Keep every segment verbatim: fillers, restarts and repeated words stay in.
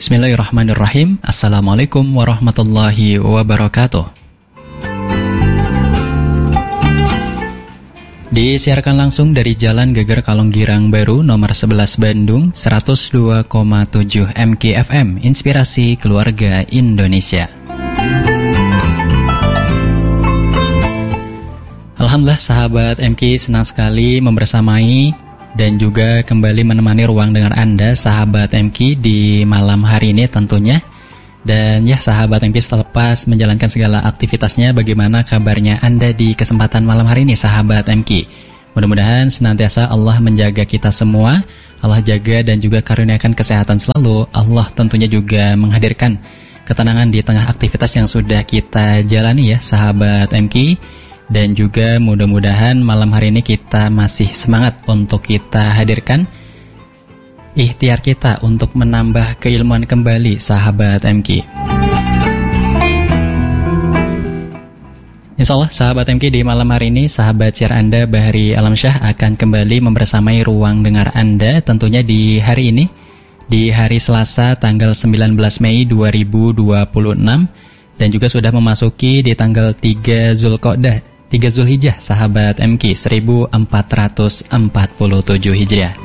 Bismillahirrahmanirrahim. Assalamualaikum warahmatullahi wabarakatuh. Disiarkan langsung dari Jalan Geger Kalonggirang Baru nomor sebelas Bandung, seratus dua koma tujuh M K F M, Inspirasi Keluarga Indonesia. Alhamdulillah sahabat M K, senang sekali membersamai dan juga kembali menemani ruang dengar Anda sahabat M K di malam hari ini tentunya. Dan ya sahabat M K, selepas menjalankan segala aktivitasnya, bagaimana kabarnya Anda di kesempatan malam hari ini sahabat M K? Mudah-mudahan senantiasa Allah menjaga kita semua, Allah jaga dan juga karuniakan kesehatan selalu. Allah tentunya juga menghadirkan ketenangan di tengah aktivitas yang sudah kita jalani ya sahabat M K. Dan juga mudah-mudahan malam hari ini kita masih semangat untuk kita hadirkan ikhtiar kita untuk menambah keilmuan kembali sahabat M K. Insya Allah sahabat M K, di malam hari ini sahabat siar Anda Bahri Alamsyah akan kembali membersamai ruang dengar Anda tentunya di hari ini, di hari Selasa tanggal sembilan belas Mei dua ribu dua puluh enam, dan juga sudah memasuki di tanggal tiga Zulqa'dah, tiga Zulhijjah sahabat M K, seribu empat ratus empat puluh tujuh Hijriah.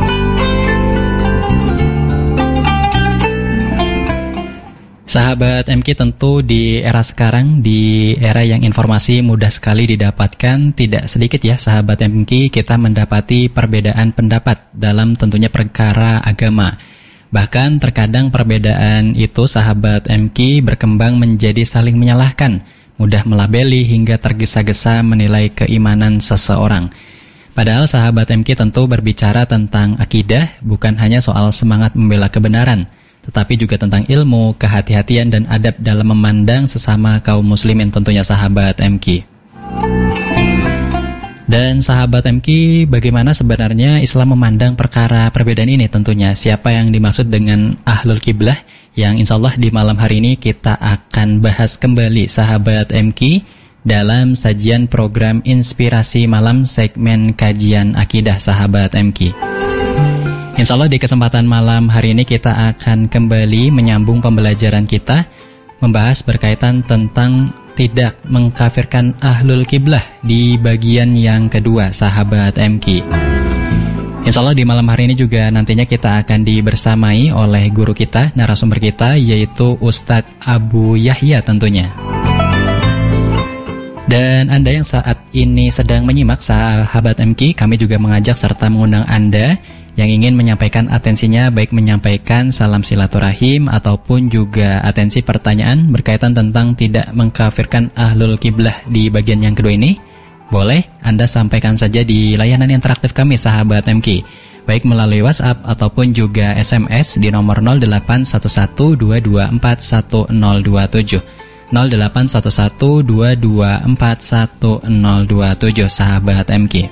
Sahabat M K, tentu di era sekarang, di era yang informasi mudah sekali didapatkan, tidak sedikit ya sahabat M K kita mendapati perbedaan pendapat dalam tentunya perkara agama. Bahkan terkadang perbedaan itu sahabat M K berkembang menjadi saling menyalahkan, mudah melabeli hingga tergesa-gesa menilai keimanan seseorang. Padahal sahabat M K tentu berbicara tentang akidah, bukan hanya soal semangat membela kebenaran, tetapi juga tentang ilmu, kehati-hatian dan adab dalam memandang sesama kaum muslimin tentunya sahabat M K. Dan sahabat M K, bagaimana sebenarnya Islam memandang perkara perbedaan ini tentunya? Siapa yang dimaksud dengan Ahlul Qiblah? Yang insya Allah di malam hari ini kita akan bahas kembali sahabat M K dalam sajian program Inspirasi Malam segmen kajian akidah sahabat M K. Insya Allah di kesempatan malam hari ini kita akan kembali menyambung pembelajaran kita, membahas berkaitan tentang tidak mengkafirkan Ahlul Qiblah di bagian yang kedua sahabat M K. Insya Allah di malam hari ini juga nantinya kita akan dibersamai oleh guru kita, narasumber kita, yaitu Ustadz Abu Yahya tentunya. Dan Anda yang saat ini sedang menyimak sahabat M K, kami juga mengajak serta mengundang Anda yang ingin menyampaikan atensinya, baik menyampaikan salam silaturahim ataupun juga atensi pertanyaan berkaitan tentang tidak mengkafirkan Ahlul Qiblah di bagian yang kedua ini. Boleh Anda sampaikan saja di layanan interaktif kami sahabat M K, baik melalui WhatsApp ataupun juga S M S di nomor nol delapan satu satu dua dua empat satu nol dua tujuh nol delapan satu satu dua dua empat satu nol dua tujuh sahabat M K.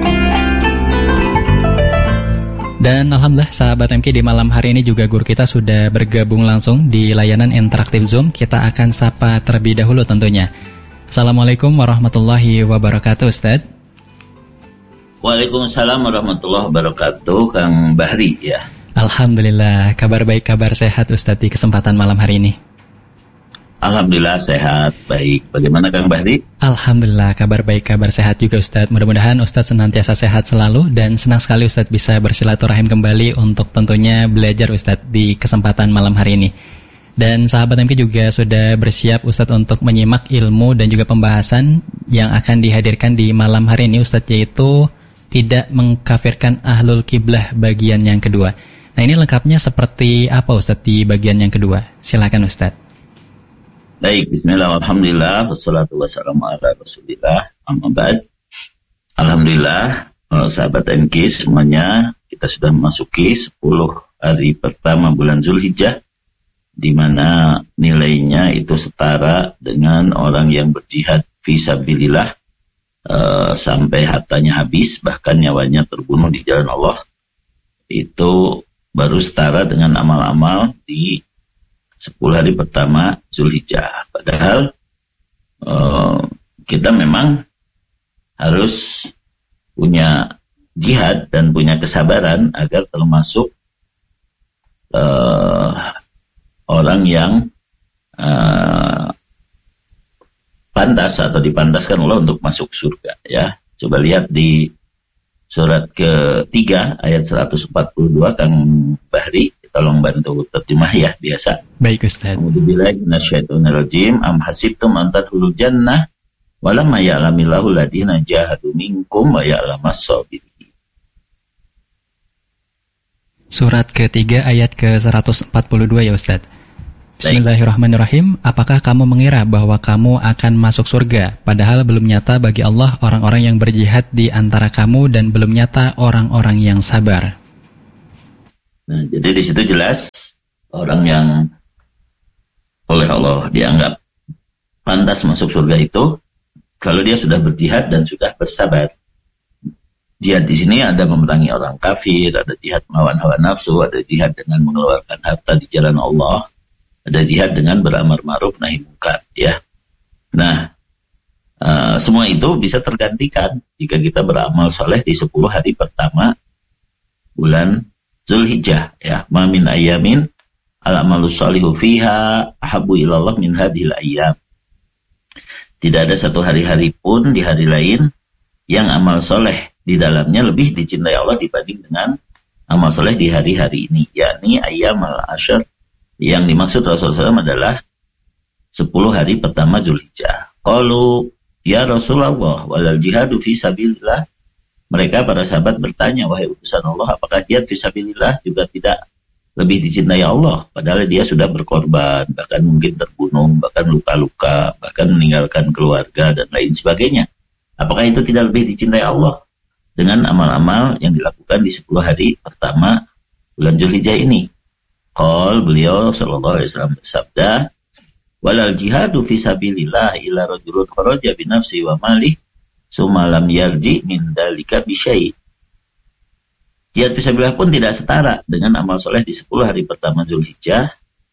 Dan alhamdulillah sahabat M K, di malam hari ini juga guru kita sudah bergabung langsung di layanan interaktif Zoom. Kita akan sapa terlebih dahulu tentunya. Assalamualaikum warahmatullahi wabarakatuh Ustaz. Waalaikumsalam warahmatullahi wabarakatuh Kang Bahri ya. Alhamdulillah, kabar baik, kabar sehat Ustaz di kesempatan malam hari ini. Alhamdulillah sehat, baik. Bagaimana Kang Bahri? Alhamdulillah, kabar baik, kabar sehat juga Ustaz. Mudah-mudahan Ustaz senantiasa sehat selalu dan senang sekali Ustaz bisa bersilaturahim kembali untuk tentunya belajar Ustaz di kesempatan malam hari ini. Dan sahabat M K juga sudah bersiap Ustadz untuk menyimak ilmu dan juga pembahasan yang akan dihadirkan di malam hari ini Ustadz, yaitu tidak mengkafirkan Ahlul Qiblah bagian yang kedua. Nah ini lengkapnya seperti apa Ustadz di bagian yang kedua? Silakan Ustadz. Baik, bismillah, alhamdulillah, wassalatu wassalamu ala rasulillah, amma ba'd. Alhamdulillah, sahabat M K semuanya, kita sudah memasuki sepuluh hari pertama bulan Zulhijjah, di mana nilainya itu setara dengan orang yang berjihad fisabilillah uh, sampai hartanya habis, bahkan nyawanya terbunuh di jalan Allah. Itu baru setara dengan amal-amal di sepuluh hari pertama Zulhijjah. Padahal uh, kita memang harus punya jihad dan punya kesabaran agar termasuk uh, orang yang uh, pantas atau dipantaskan Allah untuk masuk surga, ya. Coba lihat di surat ketiga ayat seratus empat puluh dua, Kang Bahri, tolong bantu terjemah ya, biasa. Baik Ustaz. A'udzubillahi minasyaitonirrajim. Am hasibtum an tadkhulul jannah walamma ya'lamillahu alladziina jahadu minkum wa ya'lamas shabirin. Surat ketiga ayat ke seratus empat puluh dua ya Ustaz. Bismillahirrahmanirrahim. Apakah kamu mengira bahwa kamu akan masuk surga, padahal belum nyata bagi Allah orang-orang yang berjihad di antara kamu dan belum nyata orang-orang yang sabar. Nah, jadi di situ jelas orang yang oleh Allah dianggap pantas masuk surga itu kalau dia sudah berjihad dan sudah bersabar. Jihad di sini ada memerangi orang kafir, ada jihad melawan hawa nafsu, ada jihad dengan mengeluarkan harta di jalan Allah, ada jihad dengan beramar ma'ruf nahi munkar, ya. Nah, uh, semua itu bisa tergantikan jika kita beramal soleh di sepuluh hari pertama bulan Zulhijjah, ya. Ma min ayamin al-amalu sholihu fiha ahabbu ilallah min hadhil ayyam. Tidak ada satu hari-hari pun di hari lain yang amal soleh di dalamnya lebih dicintai Allah dibanding dengan amal soleh di hari-hari ini, yakni ayyam al-ashr. Yang dimaksud Rasulullah shallallahu alaihi wasallam adalah sepuluh hari pertama Zulhijjah. Qalu ya Rasulullah walal jihadu fi sabilillah. Mereka para sahabat bertanya, wahai utusan Allah, apakah jihad fi sabilillah juga tidak lebih dicintai Allah? Padahal dia sudah berkorban, bahkan mungkin terbunuh, bahkan luka-luka, bahkan meninggalkan keluarga dan lain sebagainya. Apakah itu tidak lebih dicintai Allah dengan amal-amal yang dilakukan di sepuluh hari pertama bulan Zulhijjah ini? Qal, beliau sallallahu alaihi wasallam bersabda, walal jihadu fi sabilillah illa rajulun kharaja bi nafsi wa malih summa lam yarji min dalika bi syai'. Jihad fi sabilillah pun tidak setara dengan amal soleh di sepuluh hari pertama Zulhijjah,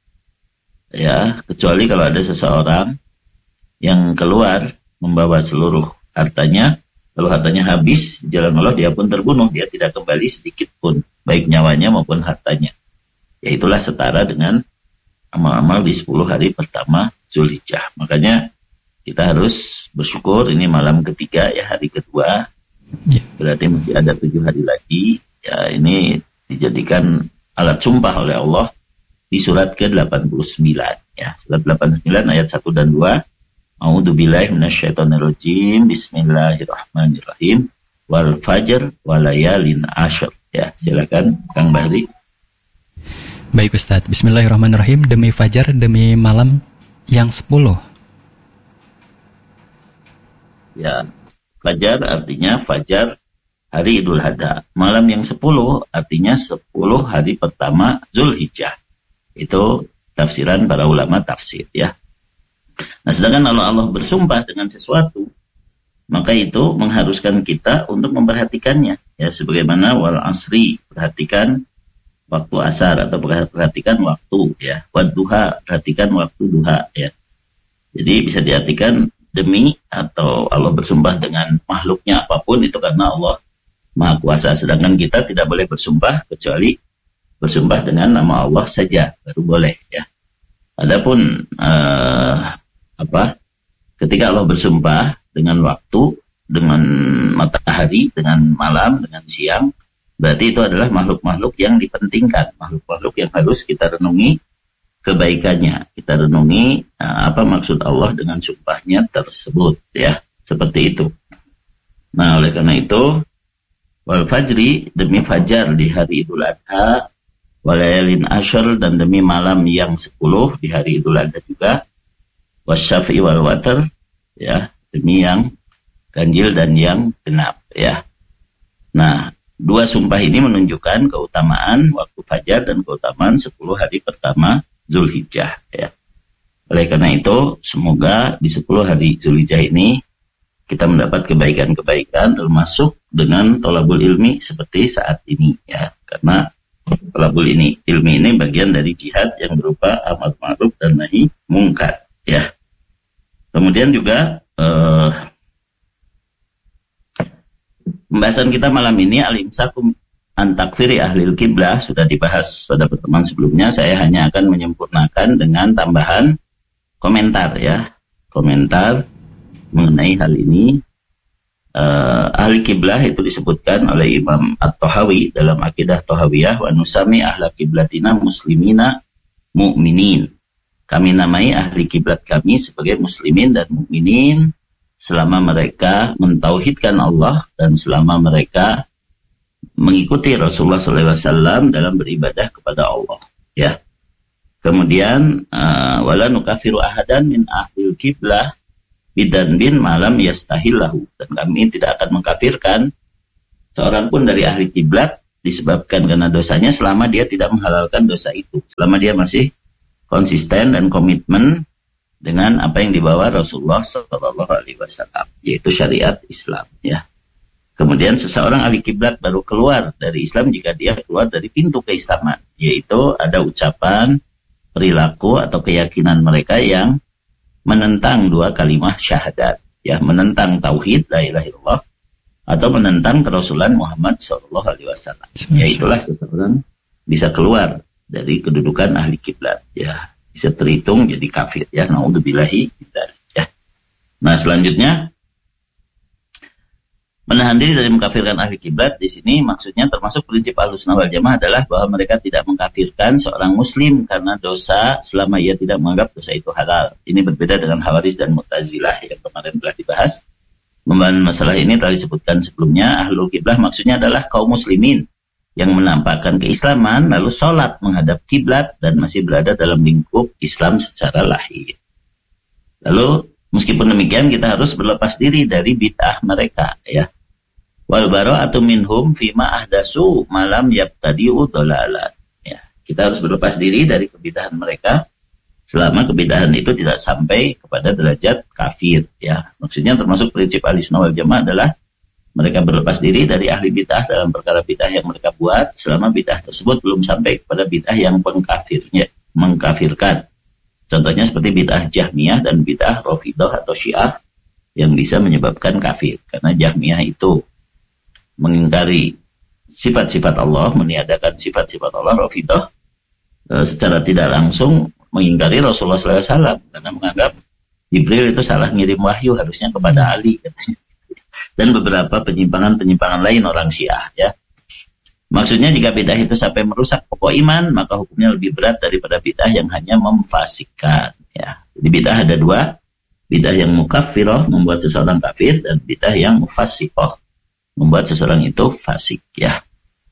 ya, kecuali kalau ada seseorang yang keluar membawa seluruh hartanya, lalu hartanya habis, jalan Allah dia pun terbunuh, dia tidak kembali sedikit pun, baik nyawanya maupun hartanya. Ya itulah setara dengan amal-amal di sepuluh hari pertama Zulhijjah. Makanya kita harus bersyukur, ini malam ketiga, ya, hari kedua, ya. Berarti masih ada tujuh hari lagi. Ya, ini dijadikan alat sumpah oleh Allah di surat ke delapan puluh sembilan, ya. Surat delapan puluh sembilan ayat satu dan dua. A'udzubillahi minasyaitonirrajim. Bismillahirrahmanirrahim. Wal fajr walayalin ashr. Ya, silakan Kang Bahri. Baik Ustadz, bismillahirrahmanirrahim. Demi fajar, demi malam yang sepuluh. Ya, fajar artinya fajar hari Idul Adha. Malam yang sepuluh artinya sepuluh hari pertama Zulhijjah. Itu tafsiran para ulama tafsir, ya. Nah, sedangkan kalau Allah bersumpah dengan sesuatu, maka itu mengharuskan kita untuk memperhatikannya, ya, sebagaimana wal asri, perhatikan waktu asar, atau perhatikan waktu, ya, wadduha, perhatikan waktu duha, ya. Jadi bisa diartikan demi, atau Allah bersumpah dengan makhluknya apapun itu karena Allah Maha Kuasa. Sedangkan kita tidak boleh bersumpah kecuali bersumpah dengan nama Allah saja, baru boleh, ya. Adapun uh, apa? Ketika Allah bersumpah dengan waktu, dengan matahari, dengan malam, dengan siang, berarti itu adalah makhluk-makhluk yang dipentingkan, makhluk-makhluk yang harus kita renungi kebaikannya, kita renungi uh, apa maksud Allah dengan sumpahnya tersebut, ya, seperti itu. Nah, oleh karena itu, wal fajri, demi fajar di hari Idul Adha, walayalin ashr, dan demi malam yang sepuluh di hari Idul Adha juga, wasyafi'i wal watar, ya, demi yang ganjil dan yang genap, ya. Nah, dua sumpah ini menunjukkan keutamaan waktu fajar dan keutamaan sepuluh hari pertama Zulhijjah, ya. Oleh karena itu, semoga di sepuluh hari Zulhijjah ini kita mendapat kebaikan-kebaikan, termasuk dengan thalabul ilmi seperti saat ini, ya. Karena thalabul ini, ilmi ini bagian dari jihad yang berupa amar ma'ruf dan nahi mungkar, ya. Kemudian juga eh, pembahasan kita malam ini al-imsakum antakfiri ahlil kiblah sudah dibahas pada pertemuan sebelumnya. Saya hanya akan menyempurnakan dengan tambahan komentar ya, komentar mengenai hal ini. Uh, ahli kiblah itu disebutkan oleh Imam At-Tahawi dalam Aqidah Tahawiyah, wa nusami ahla kiblatina muslimina mu'minin. Kami namai ahli kiblat kami sebagai muslimin dan mukminin selama mereka mentauhidkan Allah dan selama mereka mengikuti Rasulullah shallallahu alaihi wasallam dalam beribadah kepada Allah. Ya. Kemudian uh, wala nukafiru ahadan min ahlil kiblah bidan bin malam yastahillahu, dan kami tidak akan mengkafirkan seorang pun dari ahli kiblat disebabkan karena dosanya selama dia tidak menghalalkan dosa itu, selama dia masih konsisten dan komitmen dengan apa yang dibawa Rasulullah shallallahu alaihi wasallam, yaitu syariat Islam ya. Kemudian seseorang ahli kiblat baru keluar dari Islam jika dia keluar dari pintu keislaman, yaitu ada ucapan, perilaku atau keyakinan mereka yang menentang dua kalimat syahadat, ya, menentang tauhid la ilaha illallah atau menentang kerasulan Muhammad shallallahu alaihi wasallam. Ya, itulah seseorang bisa keluar dari kedudukan ahli kiblat, ya, bisa terhitung jadi kafir, ya, naudzubillahi ya. Nah, selanjutnya menahan diri dari mengkafirkan ahli kiblat di sini maksudnya termasuk prinsip Ahlussunnah wal Jamaah adalah bahwa mereka tidak mengkafirkan seorang muslim karena dosa selama ia tidak menganggap dosa itu halal. Ini berbeda dengan Khawarij dan Mu'tazilah yang kemarin telah dibahas. Membahas masalah ini telah disebutkan sebelumnya. Ahlul kiblah maksudnya adalah kaum muslimin yang menampakkan keislaman lalu sholat menghadap kiblat dan masih berada dalam lingkup Islam secara lahir. Lalu meskipun demikian kita harus berlepas diri dari bid'ah mereka, ya. Wal bara'atu minhum fima ahdasu malam yabtadi'u dhalalat. Ya, kita harus berlepas diri dari kebid'ahan mereka selama kebid'ahan itu tidak sampai kepada derajat kafir, ya. Maksudnya termasuk prinsip Ahlussunnah wal Jamaah adalah mereka berlepas diri dari ahli bid'ah dalam perkara bid'ah yang mereka buat selama bid'ah tersebut belum sampai kepada bid'ah yang pengkafirnya, mengkafirkan. Contohnya seperti bid'ah Jahmiyah dan bid'ah Rafidhah atau Syiah yang bisa menyebabkan kafir. Karena Jahmiyah itu mengingkari sifat-sifat Allah, meniadakan sifat-sifat Allah. Rafidhah e, secara tidak langsung mengingkari Rasulullah shallallahu alaihi wasallam karena menganggap Jibril itu salah ngirim wahyu, harusnya kepada Ali, katanya. Dan beberapa penyimpangan-penyimpangan lain orang Syiah, ya. Maksudnya jika bid'ah itu sampai merusak pokok iman, maka hukumnya lebih berat daripada bid'ah yang hanya memfasikkan, ya. Jadi bid'ah ada dua, bid'ah yang mukaffirah membuat seseorang kafir, dan bid'ah yang mufassiqah membuat seseorang itu fasik, ya.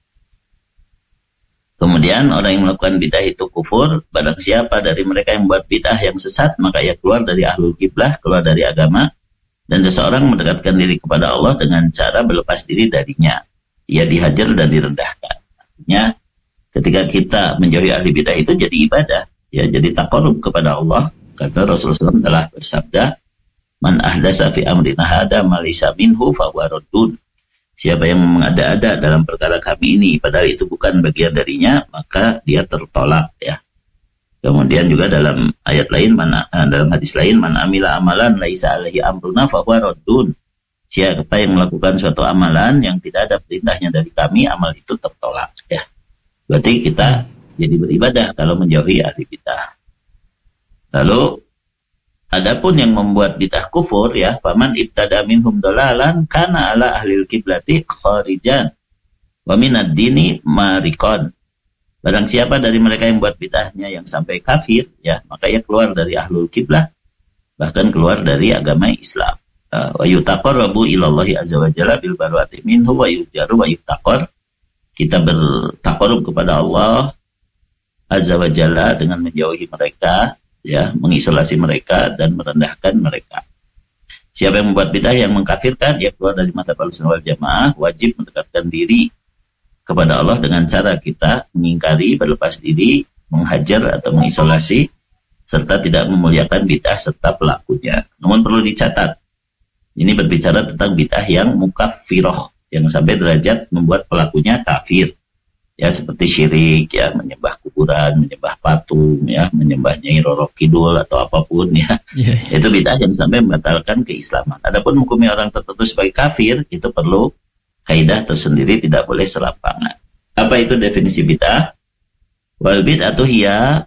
Kemudian orang yang melakukan bid'ah itu kufur. Barang siapa dari mereka yang membuat bid'ah yang sesat, maka ia keluar dari ahlul kiblah, keluar dari agama. Dan seseorang mendekatkan diri kepada Allah dengan cara berlepas diri darinya. Ia dihajar dan direndahkan. Artinya ketika kita menjauhi ahli bid'ah itu jadi ibadah, ya, jadi taqarrub kepada Allah. Karena Rasulullah shallallahu alaihi wasallam telah bersabda, "Man ahdasa fi amrina hadza ma laysa minhu fa huwa raddun." Siapa yang mengada-ada dalam perkara kami ini padahal itu bukan bagian darinya, maka dia tertolak, ya. Kemudian juga dalam ayat lain, mana, dalam hadis lain, man amila amalan laisa alaihi amruna fa huwa raddun. Siapa yang melakukan suatu amalan yang tidak ada perintahnya dari kami, amal itu tertolak, ya. Berarti kita jadi beribadah kalau menjauhi ahli bid'ah. Lalu adapun yang membuat bid'ah kufur, ya, faman ibtada minhum dalalan kana ala ahlil kiblati kharijan wa minad dini marikon. Barang siapa dari mereka yang buat bid'ahnya yang sampai kafir, ya, maka ia keluar dari ahlul kiblah, bahkan keluar dari agama Islam. Wa yutaqarrabu ilallahi azza wa jalla bil barwati minhu wa yujaru wa yuttaqar. Kita bertaqarrub kepada Allah azza wa jalla dengan menjauhi mereka, ya, mengisolasi mereka dan merendahkan mereka. Siapa yang membuat bid'ah yang mengkafirkan, ia keluar dari mazhab Ahlussunnah wal Jamaah, wajib mendekatkan diri kepada Allah dengan cara kita mengingkari, berlepas diri, menghajar atau mengisolasi, serta tidak memuliakan bid'ah serta pelakunya. Namun perlu dicatat, ini berbicara tentang bid'ah yang mukaffirah, yang sampai derajat membuat pelakunya kafir. Ya, seperti syirik, ya, menyembah kuburan, menyembah patung, ya, menyembah Nyai Roro Kidul atau apapun, ya. Yeah, yeah. Itu bid'ah yang sampai membatalkan keislaman. Adapun menghukumi orang tertentu sebagai kafir, itu perlu kaidah tersendiri, tidak boleh serampangan. Apa itu definisi bid'ah? Wal bid'atu hiya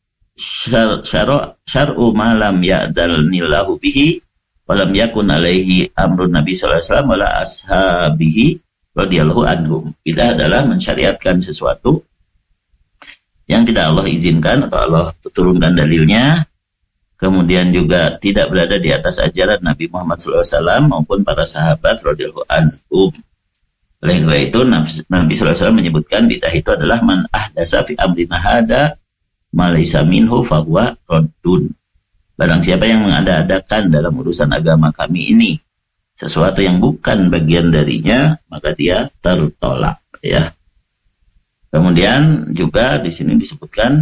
syar' syar'u ma lam ya'dalnillahu bihi wa lam yakun alaihi amrun Nabi sallallahu alaihi wasallam wala ashabihi radhiyallahu anhum. Bid'ah adalah mensyariatkan sesuatu yang tidak Allah izinkan atau Allah turunkan dalilnya, kemudian juga tidak berada di atas ajaran Nabi Muhammad sallallahu alaihi wasallam maupun para sahabat radhiyallahu anhum. Oleh karena itu Nabi sallallahu alaihi wasallam menyebutkan bid'ah itu adalah man ahdasa fi amrina hada ma laysa minhu fahuwa raddun. Barang siapa yang mengada-adakan dalam urusan agama kami ini sesuatu yang bukan bagian darinya, maka dia tertolak, ya. Kemudian juga di sini disebutkan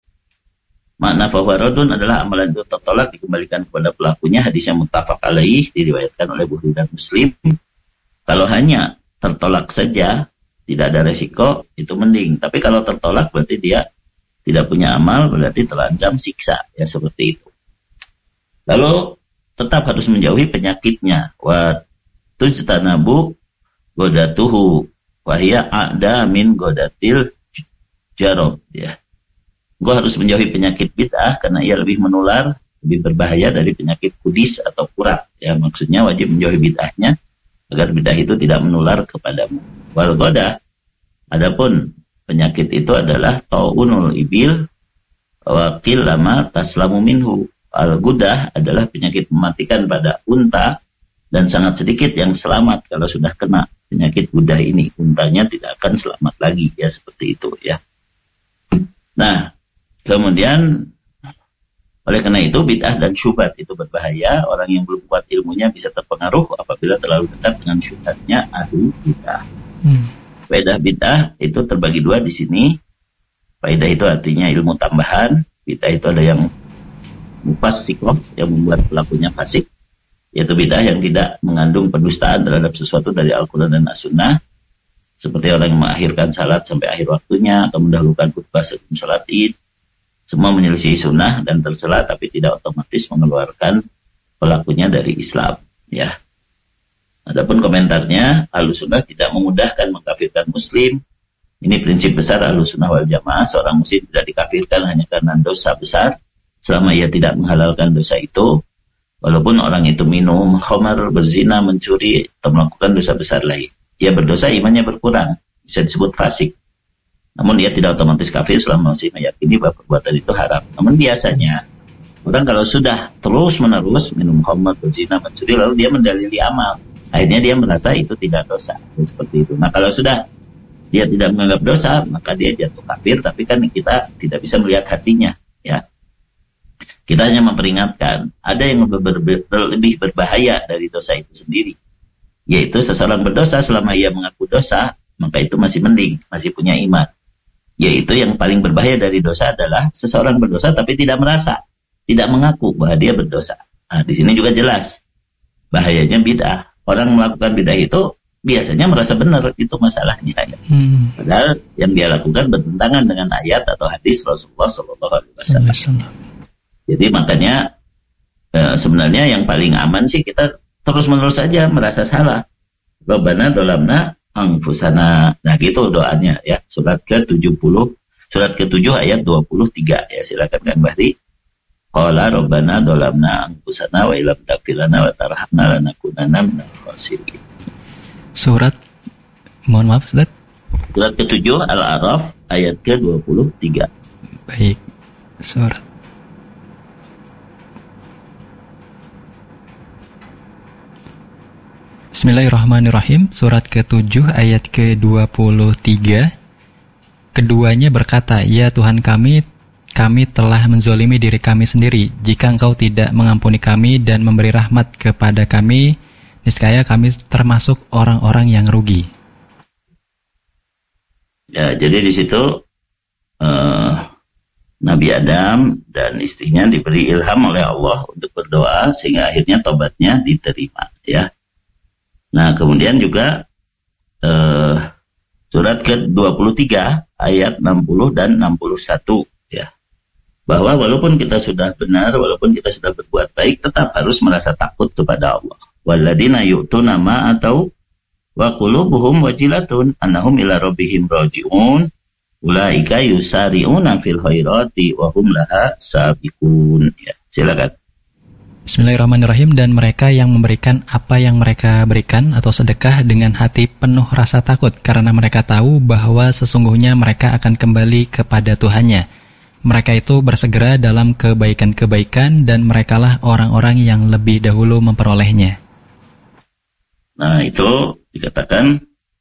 makna fahuwa raddun adalah amalan itu tertolak dikembalikan kepada pelakunya. Hadisnya muttafaq alaih, diriwayatkan oleh Bukhari dan Muslim. Kalau hanya tertolak saja, tidak ada resiko, itu mending. Tapi kalau tertolak berarti dia tidak punya amal, berarti terancam siksa, ya seperti itu. Lalu tetap harus menjauhi penyakitnya. Wa tujtanabu godatuhu wa hiya a'da min godatil jarab, ya. Gua harus menjauhi penyakit bid'ah karena ia lebih menular, lebih berbahaya dari penyakit kudis atau kurak, ya. Maksudnya wajib menjauhi bid'ahnya agar bid'ah itu tidak menular kepadamu. Wal godah, adapun penyakit itu adalah ta'unul ibil wa qillama taslamu minhu. Al-gudah adalah penyakit mematikan pada unta dan sangat sedikit yang selamat kalau sudah kena penyakit gudah ini. Untanya tidak akan selamat lagi, ya seperti itu, ya. Nah, kemudian oleh karena itu bid'ah dan syubhat itu berbahaya. Orang yang belum kuat ilmunya bisa terpengaruh apabila terlalu dekat dengan syubhatnya ahli bid'ah. Hmm. Faedah bid'ah itu terbagi dua di sini. Faedah itu artinya ilmu tambahan. Bid'ah itu ada yang mufassikoh, yang membuat pelakunya fasik, yaitu bid'ah yang tidak mengandung pendustaan terhadap sesuatu dari Al-Quran dan As-Sunnah, seperti orang yang mengakhirkan salat sampai akhir waktunya atau mendahulukan khutbah sebelum salat Id. Semua menyelisih sunnah dan tercela, tapi tidak otomatis mengeluarkan pelakunya dari Islam, ya. Adapun komentarnya, Ahlussunnah tidak memudahkan mengkafirkan Muslim. Ini prinsip besar Ahlussunnah wal Jamaah. Seorang Muslim tidak dikafirkan hanya karena dosa besar, selama ia tidak menghalalkan dosa itu. Walaupun orang itu minum khamar, berzina, mencuri, atau melakukan dosa besar lain, ia berdosa, imannya berkurang, bisa disebut fasik. Namun dia tidak otomatis kafir selama masih meyakini bahwa perbuatan itu haram. Namun biasanya orang kalau sudah terus-menerus minum khamar, berzina, mencuri, lalu dia mendalili amal, akhirnya dia merasa itu tidak dosa, seperti itu. Nah, kalau sudah dia tidak menganggap dosa, maka dia jatuh kafir. Tapi kan kita tidak bisa melihat hatinya, ya. Kita hanya memperingatkan, ada yang ber ber ber lebih berbahaya dari dosa itu sendiri, yaitu seseorang berdosa selama ia mengaku dosa, maka itu masih mending, masih punya iman. Yaitu yang paling berbahaya dari dosa adalah seseorang berdosa tapi tidak merasa, tidak mengaku bahwa dia berdosa. Nah, di sini juga jelas bahayanya bid'ah. Orang melakukan bid'ah itu biasanya merasa benar, itu masalahnya, ya. Hmm. Padahal yang dia lakukan bertentangan dengan ayat atau hadis Rasulullah shallallahu alaihi wasallam. Jadi makanya e, sebenarnya yang paling aman sih kita terus-menerus saja merasa salah. Rabbana dolamna anfusana. Nah, gitu doanya, ya. Surat ke tujuh puluh, surat ke tujuh ayat dua puluh tiga, ya. Silakan Kang Bahri. Qala rabbana dolamna anfusana wa ilam taghfirlana wa tarhamna lanakunanna minal khasirin. Surat, mohon maaf Ustaz. Surat ke tujuh Al-A'raf ayat ke dua puluh tiga. Baik. Surat Bismillahirrahmanirrahim. Surat ketujuh ayat ke dua puluh tiga. Keduanya berkata, ya Tuhan kami, kami telah menzolimi diri kami sendiri. Jika Engkau tidak mengampuni kami dan memberi rahmat kepada kami, niscaya kami termasuk orang-orang yang rugi. Ya, jadi di situ uh, Nabi Adam dan istrinya diberi ilham oleh Allah untuk berdoa sehingga akhirnya tobatnya diterima, ya. Nah, kemudian juga eh, surat ke dua puluh tiga ayat enam puluh dan enam puluh satu, ya. Bahwa walaupun kita sudah benar, walaupun kita sudah berbuat baik, tetap harus merasa takut kepada Allah. Walladzina yu'tuna ma atau wa qulubuhum wajilatun annahum ila rabbihim raji'un ulaika yusari'una fil khairati wa hum laha sabiqun. Ya, silakan. Bismillahirrahmanirrahim. Dan mereka yang memberikan apa yang mereka berikan atau sedekah dengan hati penuh rasa takut, karena mereka tahu bahwa sesungguhnya mereka akan kembali kepada Tuhannya. Mereka itu bersegera dalam kebaikan-kebaikan dan merekalah orang-orang yang lebih dahulu memperolehnya. Nah, itu dikatakan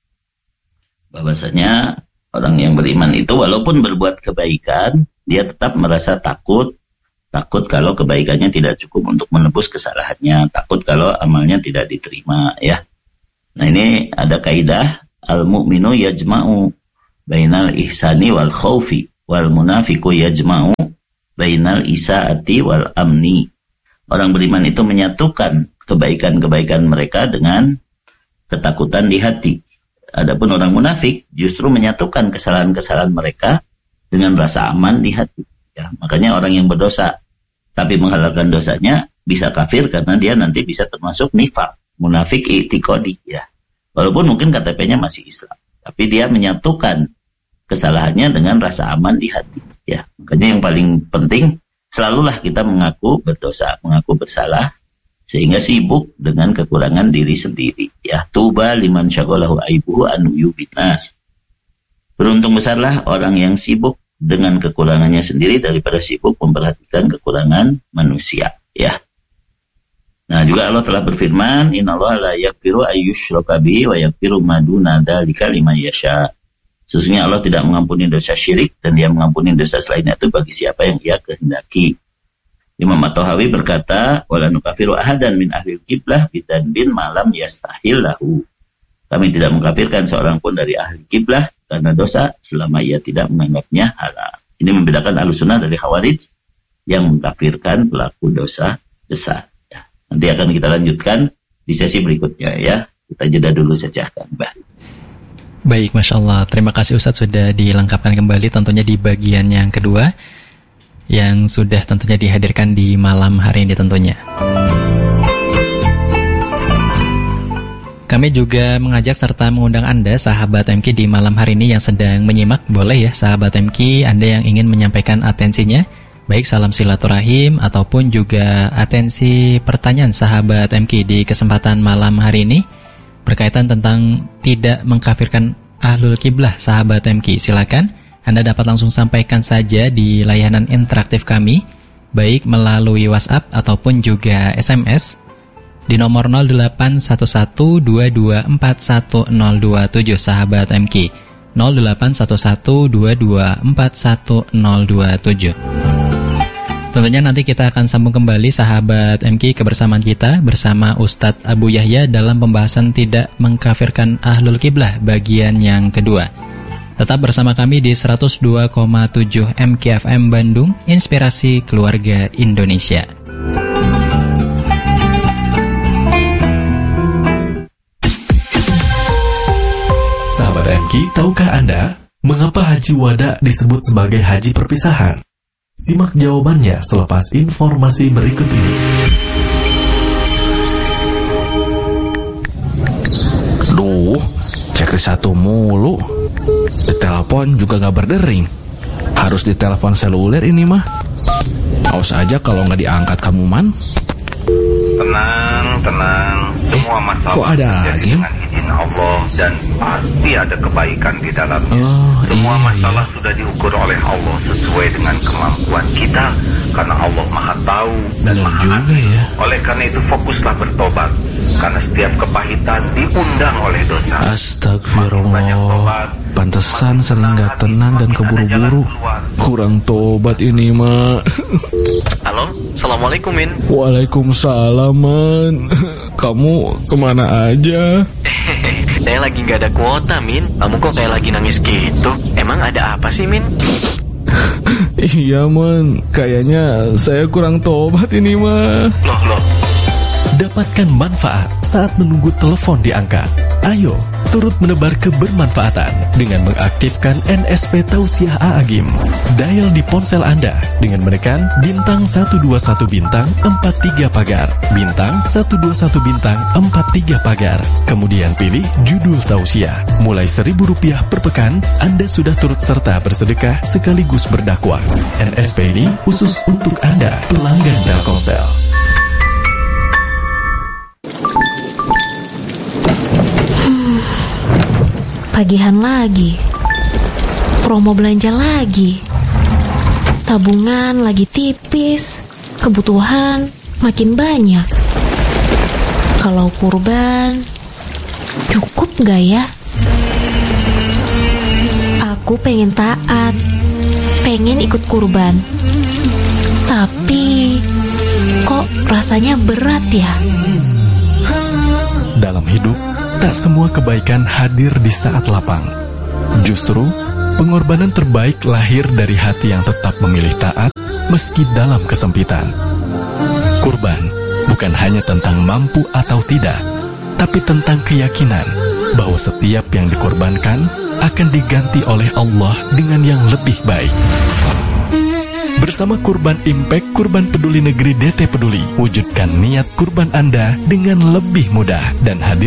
bahwasanya orang yang beriman itu walaupun berbuat kebaikan, dia tetap merasa takut. Takut kalau kebaikannya tidak cukup untuk menebus kesalahannya. Takut kalau amalnya tidak diterima, ya. Nah, ini ada kaidah al-mu'minu yajma'u bainal ihsani wal khaufi wal munafiqu yajma'u bainal isaati wal amni. Orang beriman itu menyatukan kebaikan-kebaikan mereka dengan ketakutan di hati. Adapun orang munafik justru menyatukan kesalahan-kesalahan mereka dengan rasa aman di hati. Ya, makanya orang yang berdosa tapi menghalalkan dosanya bisa kafir karena dia nanti bisa termasuk nifaq, munafik i'tiqadi, ya. Walaupun mungkin K T P-nya masih Islam, tapi dia menyatukan kesalahannya dengan rasa aman di hati, ya. Makanya yang paling penting selalulah kita mengaku berdosa, mengaku bersalah sehingga sibuk dengan kekurangan diri sendiri, ya. Tuba liman syaghalahu aibuhu an yubinas. Beruntung besarlah orang yang sibuk dengan kekurangannya sendiri daripada sibuk memperhatikan kekurangan manusia, ya. Nah, juga Allah telah berfirman, innallaha la yaghfiru ayyushraka bihi wa yaghfiru ma duna dzalika liman yasha. Sesungguhnya Allah tidak mengampuni dosa syirik dan Dia mengampuni dosa selainnya itu bagi siapa yang Ia kehendaki. Imam At-Tahawi berkata, wala nukafiru ahadan min ahlil qiblah bidzanbin ma lam yastahil lahu. Kami tidak mengkafirkan seorang pun dari ahli kiblah karena dosa selama ia tidak menganggapnya halal. Ini membedakan Ahlussunnah dari Khawarij yang mengkafirkan pelaku dosa besar. Ya. Nanti akan kita lanjutkan di sesi berikutnya, ya. Kita jeda dulu saja, Kang Bah. Baik, Masya Allah. Terima kasih Ustadz sudah dilengkapkan kembali tentunya di bagian yang kedua yang sudah tentunya dihadirkan di malam hari ini tentunya. Kami juga mengajak serta mengundang Anda, sahabat M K di malam hari ini yang sedang menyimak. Boleh ya, sahabat M K, Anda yang ingin menyampaikan atensinya, baik salam silaturahim ataupun juga atensi pertanyaan sahabat M K di kesempatan malam hari ini berkaitan tentang tidak mengkafirkan ahlul kiblah, sahabat M K. Silakan, Anda dapat langsung sampaikan saja di layanan interaktif kami, baik melalui WhatsApp ataupun juga S M S di nomor nol delapan satu satu dua dua empat satu nol dua tujuh, sahabat M K. nol delapan satu satu dua dua empat satu nol dua tujuh. Tentunya nanti kita akan sambung kembali, sahabat M K, kebersamaan kita bersama Ustadz Abu Yahya dalam pembahasan tidak mengkafirkan ahlul kiblah bagian yang kedua. Tetap bersama kami di seratus dua koma tujuh M K F M Bandung, Inspirasi Keluarga Indonesia. Sahabat M K, tahukah Anda mengapa Haji Wada disebut sebagai haji perpisahan? Simak jawabannya selepas informasi berikut ini. Duh, checklist satu mulu. Ditelepon juga gak berdering. Harus ditelepon seluler ini mah. Awas aja kalau gak diangkat kamu, Man. Tenang, tenang. Semua masalah kok ada lagi? dengan izin Allah dan pasti ada kebaikan di dalamnya. Oh, Semua iya, masalah iya. sudah diukur oleh Allah sesuai dengan kemampuan kita karena Allah Maha Tahu dan Benar Maha juga Adil. ya. Oleh karena itu fokuslah bertobat karena setiap kepahitan diundang oleh dosa. Astagfirullah. Pantesan sering gak tenang dan keburu-buru. Kurang tobat ini, Ma. Halo, Assalamualaikum, Min. Waalaikumsalam, Man. Kamu kemana aja? Saya lagi gak ada kuota, Min. Kamu kok kayak lagi nangis gitu? Emang ada apa sih, Min? Iya, Man. Kayaknya saya kurang tobat ini, Ma. Loh, loh. Dapatkan manfaat saat menunggu telepon diangkat. Ayo, turut menebar kebermanfaatan dengan mengaktifkan N S P Tausiah A'agim. Dial di ponsel Anda dengan menekan bintang satu dua satu bintang empat tiga pagar, bintang satu dua satu bintang empat tiga pagar. Kemudian pilih judul tausiah. Mulai seribu rupiah per pekan, Anda sudah turut serta bersedekah sekaligus berdakwah. N S P ini khusus untuk Anda, pelanggan Telkomsel. Tagihan lagi, promo belanja lagi, tabungan lagi tipis, kebutuhan makin banyak. Kalau kurban, cukup gak ya? Aku pengen taat, pengen ikut kurban, tapi kok rasanya berat ya? Dalam hidup, tak semua kebaikan hadir di saat lapang. Justru, pengorbanan terbaik lahir dari hati yang tetap memilih taat meski dalam kesempitan. Kurban bukan hanya tentang mampu atau tidak, tapi tentang keyakinan bahwa setiap yang dikorbankan akan diganti oleh Allah dengan yang lebih baik. Bersama Kurban Impact, Kurban Peduli Negeri D T Peduli, wujudkan niat kurban Anda dengan lebih mudah dan hadir